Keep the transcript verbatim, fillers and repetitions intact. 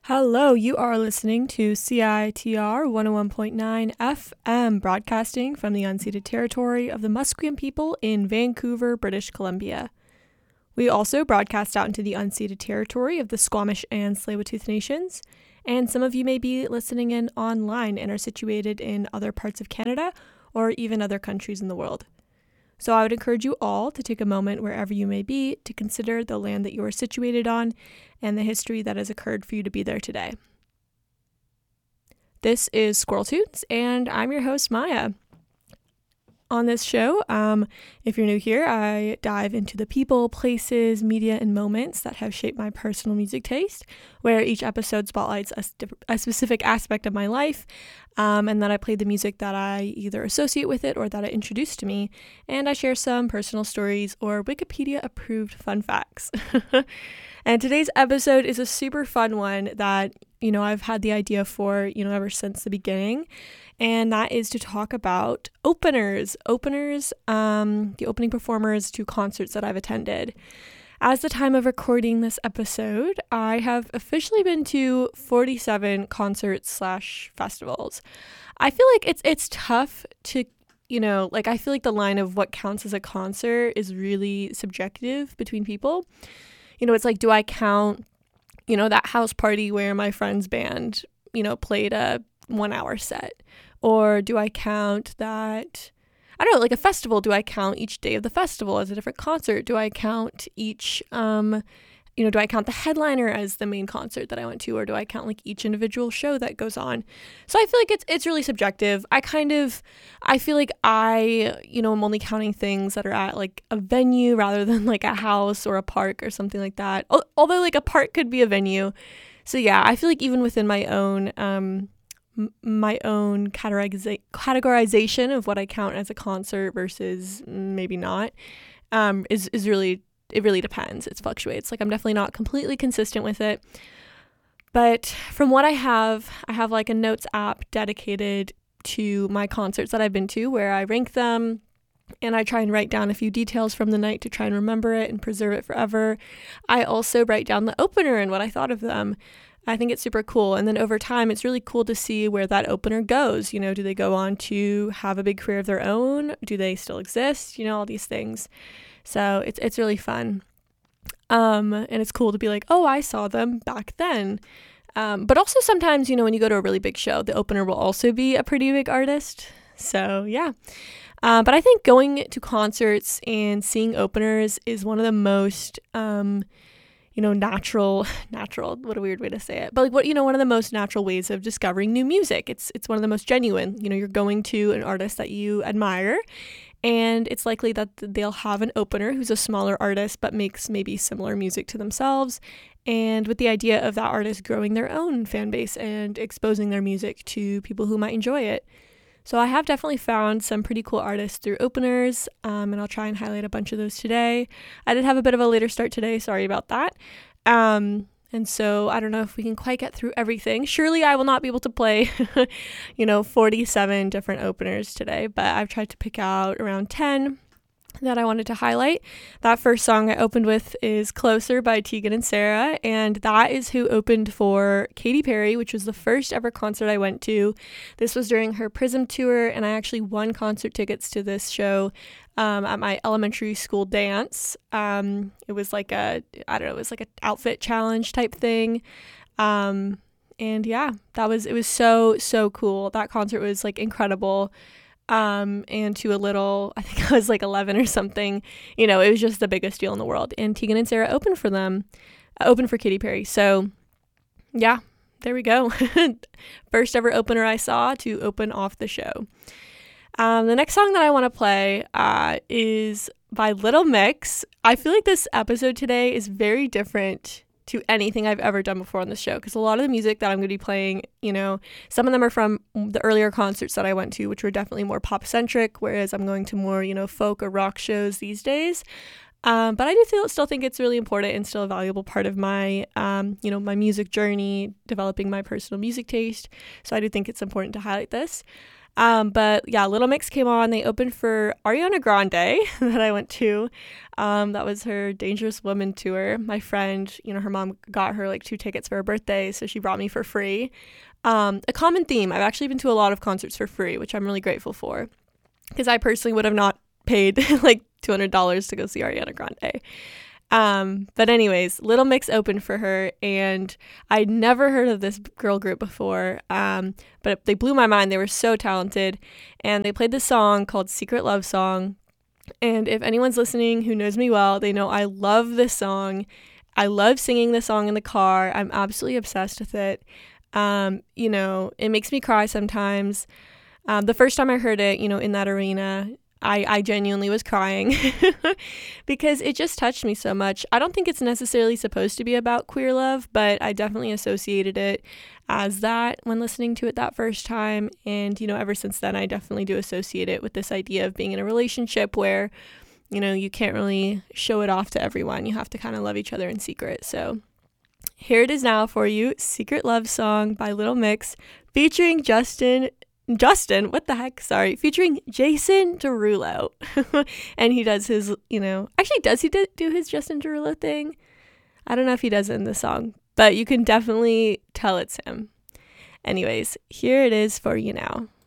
Hello, you are listening to C I T R one oh one point nine F M, broadcasting from the unceded territory of the Musqueam people in Vancouver, British Columbia. We also broadcast out into the unceded territory of the Squamish and Tsleil-Waututh Nations, and some of you may be listening in online and are situated in other parts of Canada or even other countries in the world. So I would encourage you all to take a moment wherever you may be to consider the land that you are situated on and the history that has occurred for you to be there today. This is Squirrel Tunes, and I'm your host, Maya. On this show, um, if you're new here, I dive into the people, places, media, and moments that have shaped my personal music taste, where each episode spotlights a, st- a specific aspect of my life, um, and then I play the music that I either associate with it or that it introduced to me, and I share some personal stories or Wikipedia-approved fun facts. And today's episode is a super fun one that, you know, I've had the idea for, you know, ever since the beginning. And that is to talk about openers, openers, um, the opening performers to concerts that I've attended. As the time of recording this episode, I have officially been to forty-seven concerts slash festivals. I feel like it's it's tough to, you know, like I feel like the line of what counts as a concert is really subjective between people. You know, it's like, do I count, you know, that house party where my friend's band, you know, played a one hour set? Or do I count that, I don't know, like a festival, do I count each day of the festival as a different concert? Do I count each, um, you know, do I count the headliner as the main concert that I went to? Or do I count like each individual show that goes on? So I feel like it's it's really subjective. I kind of, I feel like I, you know, I'm only counting things that are at like a venue rather than like a house or a park or something like that. Although like a park could be a venue. So yeah, I feel like even within my own, um, my own categoriza- categorization of what I count as a concert versus maybe not, um, is, is really, it really depends. It fluctuates. Like I'm definitely not completely consistent with it. But from what I have, I have like a notes app dedicated to my concerts that I've been to where I rank them and I try and write down a few details from the night to try and remember it and preserve it forever. I also write down the opener and what I thought of them. I think it's super cool. And then over time, it's really cool to see where that opener goes. You know, do they go on to have a big career of their own? Do they still exist? You know, all these things. So it's it's really fun. Um, and it's cool to be like, oh, I saw them back then. Um, but also sometimes, you know, when you go to a really big show, the opener will also be a pretty big artist. So yeah. Uh, but I think going to concerts and seeing openers is one of the most, um, you know, natural, natural, what a weird way to say it, but like what, you know, one of the most natural ways of discovering new music. It's, it's one of the most genuine, you know, you're going to an artist that you admire and it's likely that they'll have an opener who's a smaller artist, but makes maybe similar music to themselves. And with the idea of that artist growing their own fan base and exposing their music to people who might enjoy it. So I have definitely found some pretty cool artists through openers, um, and I'll try and highlight a bunch of those today. I did have a bit of a later start today, sorry about that. Um, and so I don't know if we can quite get through everything. Surely I will not be able to play, you know, forty-seven different openers today, but I've tried to pick out around ten that I wanted to highlight. That first song I opened with is Closer by Tegan and Sara, and that is who opened for Katy Perry, which was the first ever concert I went to. This was during her Prism tour, and I actually won concert tickets to this show um, at my elementary school dance. Um, it was like a, I don't know, it was like an outfit challenge type thing. Um, and yeah, that was, it was so, so cool. That concert was like incredible. Um, and to a little, I think I was like eleven or something, you know, it was just the biggest deal in the world. And Tegan and Sara opened for them, uh, opened for Katy Perry. So yeah, there we go. First ever opener I saw to open off the show. Um, the next song that I want to play, uh, is by Little Mix. I feel like this episode today is very different to anything I've ever done before on the show, because a lot of the music that I'm going to be playing, you know, some of them are from the earlier concerts that I went to, which were definitely more pop centric, whereas I'm going to more, you know, folk or rock shows these days. Um, but I do feel, still think it's really important and still a valuable part of my, um, you know, my music journey, developing my personal music taste. So I do think it's important to highlight this. Um, but yeah, Little Mix came on. They opened for Ariana Grande that I went to. Um, that was her Dangerous Woman tour. My friend, you know, her mom got her like two tickets for her birthday, so she brought me for free. Um, a common theme. I've actually been to a lot of concerts for free, which I'm really grateful for, because I personally would have not paid like two hundred dollars to go see Ariana Grande. Um, but anyways, Little Mix opened for her, and I'd never heard of this girl group before, um, but they blew my mind. They were so talented, and they played this song called Secret Love Song, and if anyone's listening who knows me well, they know I love this song. I love singing this song in the car. I'm absolutely obsessed with it. Um, you know, it makes me cry sometimes. Um, the first time I heard it, you know, in that arena, I, I genuinely was crying because it just touched me so much. I don't think it's necessarily supposed to be about queer love, but I definitely associated it as that when listening to it that first time. And, you know, ever since then, I definitely do associate it with this idea of being in a relationship where, you know, you can't really show it off to everyone. You have to kind of love each other in secret. So here it is now for you, Secret Love Song by Little Mix, featuring Justin Justin, what the heck? Sorry, featuring Jason Derulo. And he does his, you know, actually, does he do, do his Justin Derulo thing? I don't know if he does it in the song, but you can definitely tell it's him. Anyways, here it is for you now.